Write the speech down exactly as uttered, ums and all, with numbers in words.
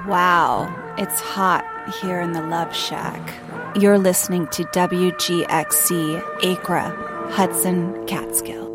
Wow, it's hot here in the Love Shack. You're listening to W G X C Acra, Hudson, Catskill.